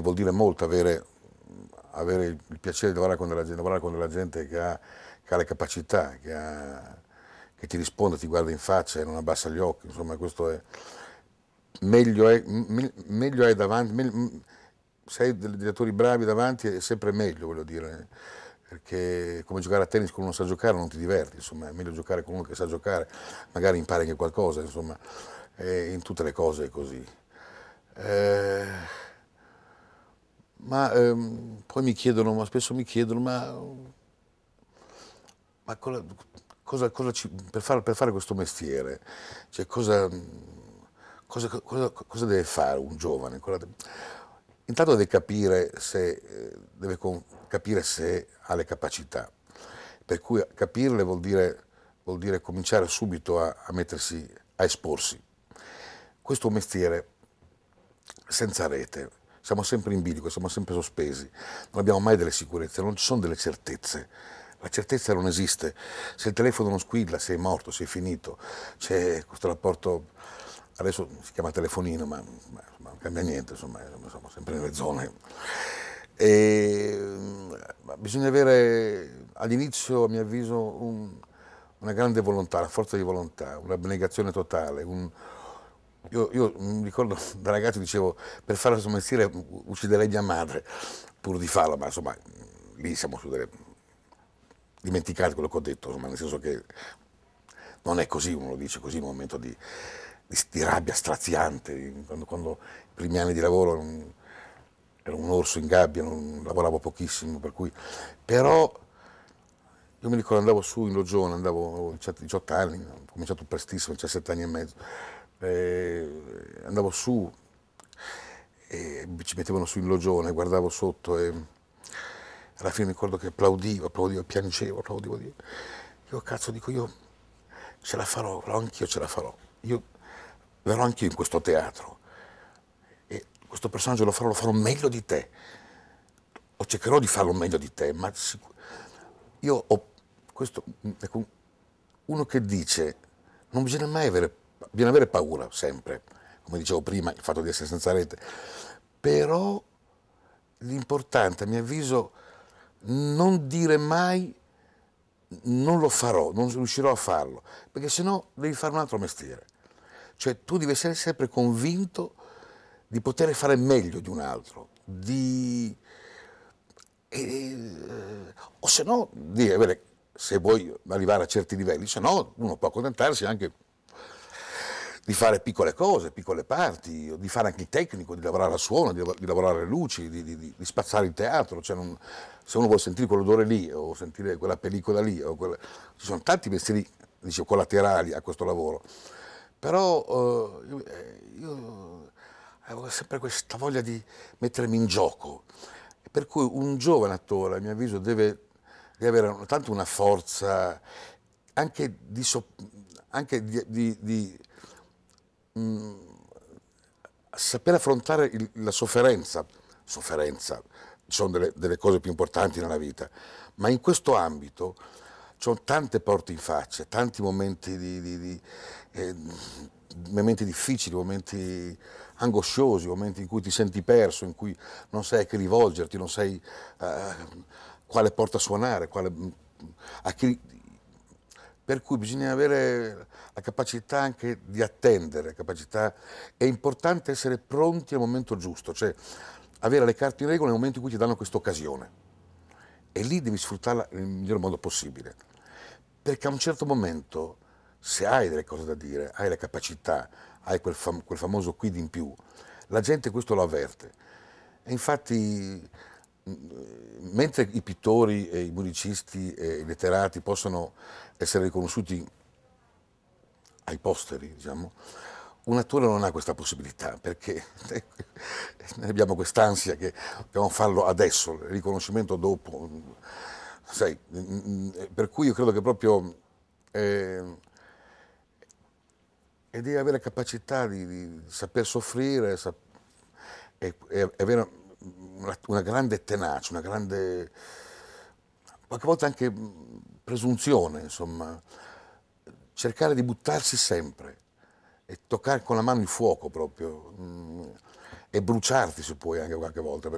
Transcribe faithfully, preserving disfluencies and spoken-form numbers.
vuol dire molto avere, avere il piacere di lavorare con della gente, lavorare con della gente che ha, che ha le capacità, che, ha, che ti risponde, ti guarda in faccia e non abbassa gli occhi, insomma questo è, meglio è, me- meglio è davanti, meglio- se hai dei direttori bravi davanti è sempre meglio, voglio dire, perché come giocare a tennis con uno che sa giocare non ti diverti, insomma, è meglio giocare con uno che sa giocare, magari impari anche qualcosa, insomma, e in tutte le cose è così. Eh, ma ehm, poi mi chiedono, ma spesso mi chiedono, ma, ma cosa, cosa- cosa ci- per, fare, per fare questo mestiere, cioè cosa, cosa, cosa- cosa deve fare un giovane? Cosa de- Intanto deve capire se, eh, deve con- capire se ha le capacità, per cui capirle vuol dire, vuol dire cominciare subito a, a mettersi, a esporsi. Questo è un mestiere senza rete, siamo sempre in bilico, siamo sempre sospesi, non abbiamo mai delle sicurezze, non ci sono delle certezze. La certezza non esiste. Se il telefono non squilla, sei morto, sei finito. C'è questo rapporto, adesso si chiama telefonino, ma, ma, ma non cambia niente, insomma, siamo sempre nelle zone. E, ma bisogna avere all'inizio, a mio avviso, un- una grande volontà, la forza di volontà, un'abnegazione totale, un, io, io mi ricordo da ragazzo dicevo per fare questo mestiere ucciderei mia madre pur di farlo, ma insomma lì siamo su delle dimenticate quello che ho detto, insomma, nel senso che non è così, uno lo dice così in un momento di, di, di rabbia straziante, quando, quando i primi anni di lavoro ero un, ero un orso in gabbia, non lavoravo pochissimo, per cui però io mi ricordo andavo su in Logione, andavo, avevo diciotto anni, ho cominciato prestissimo, diciassette anni e mezzo, e andavo su e ci mettevano su in Logione, guardavo sotto e alla fine mi ricordo che applaudivo, applaudivo, piangevo, applaudivo. Io cazzo dico, io ce la farò, però anch'io ce la farò. Io verrò anch'io in questo teatro e questo personaggio lo farò, lo farò meglio di te. O cercherò di farlo meglio di te, ma sicur- io ho questo, ecco, uno che dice, non bisogna mai avere, bisogna avere paura sempre, come dicevo prima, il fatto di essere senza rete, però l'importante, a mio avviso, non dire mai non lo farò, non riuscirò a farlo, perché sennò devi fare un altro mestiere. Cioè tu devi essere sempre convinto di poter fare meglio di un altro, di... e- o se no, di avere, se vuoi arrivare a certi livelli, se no uno può accontentarsi anche di fare piccole cose, piccole parti, di fare anche il tecnico, di lavorare al suono, di, di lavorare alle luci, di, di, di spazzare il teatro. Cioè non, se uno vuole sentire quell'odore lì o sentire quella pellicola lì, o quella, ci sono tanti mestieri dice, collaterali a questo lavoro. Però eh, io, eh, io avevo sempre questa voglia di mettermi in gioco. Per cui un giovane attore, a mio avviso, deve, deve avere tanto una forza anche di, so- anche di, di- di saper affrontare il- la sofferenza, sofferenza, sono delle, delle cose più importanti nella vita, ma in questo ambito ci sono tante porte in faccia, tanti momenti, di, di- di, eh, momenti difficili, momenti angosciosi, momenti in cui ti senti perso, in cui non sai a chi rivolgerti, non sai eh, quale porta suonare, quale, a chi, per cui bisogna avere la capacità anche di attendere, capacità... è importante essere pronti al momento giusto, cioè avere le carte in regola nel momento in cui ti danno questa occasione e lì devi sfruttarla nel miglior modo possibile, perché a un certo momento, se hai delle cose da dire, hai le capacità, hai quel, fam- quel famoso quid in più, la gente questo lo avverte. E infatti, mh, mentre i pittori e i musicisti e i letterati possono essere riconosciuti ai posteri, diciamo, un attore non ha questa possibilità perché noi abbiamo quest'ansia che dobbiamo farlo adesso, il riconoscimento dopo. Sai, per cui io credo che proprio eh, e devi avere capacità di, di saper soffrire sap- e, e avere una, una grande tenacia, una grande, qualche volta anche mh, presunzione, insomma, cercare di buttarsi sempre e toccare con la mano il fuoco proprio mh, e bruciarti se puoi anche qualche volta.